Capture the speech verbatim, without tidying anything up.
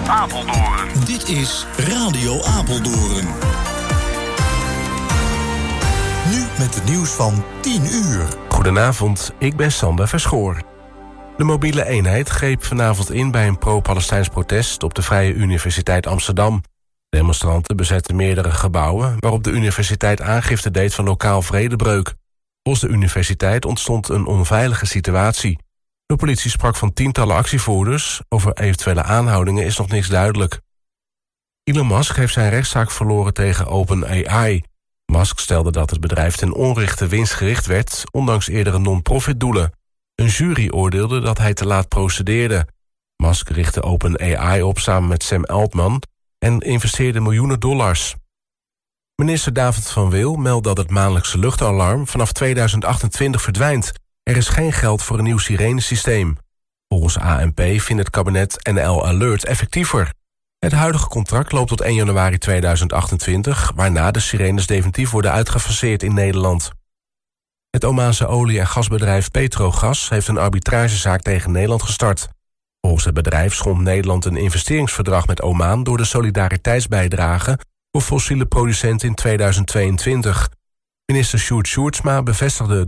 Apeldoorn. Dit is Radio Apeldoorn. Nu met het nieuws van tien uur. Goedenavond, ik ben Sander Verschoor. De mobiele eenheid greep vanavond in bij een pro-Palestijns protest op de Vrije Universiteit Amsterdam. Demonstranten bezetten meerdere gebouwen waarop de universiteit aangifte deed van lokaal vredebreuk. Volgens de universiteit ontstond een onveilige situatie. De politie sprak van tientallen actievoerders. Over eventuele aanhoudingen is nog niks duidelijk. Elon Musk heeft zijn rechtszaak verloren tegen OpenAI. Musk stelde dat het bedrijf ten onrechte winstgericht werd, ondanks eerdere non-profit doelen. Een jury oordeelde dat hij te laat procedeerde. Musk richtte OpenAI op samen met Sam Altman en investeerde miljoenen dollars. Minister David van Wil meldt dat het maandelijkse luchtalarm vanaf tweeduizend achtentwintig verdwijnt. Er is geen geld voor een nieuw sirenesysteem. Volgens A N P vindt het kabinet N L Alert effectiever. Het huidige contract loopt tot één januari tweeduizend achtentwintig... waarna de sirenes definitief worden uitgefaseerd in Nederland. Het Omaanse olie- en gasbedrijf Petrogas heeft een arbitragezaak tegen Nederland gestart. Volgens het bedrijf schond Nederland een investeringsverdrag met Oman door de solidariteitsbijdrage voor fossiele producenten in tweeduizend tweeëntwintig. Minister Sjoerd Sjoerdsma bevestigde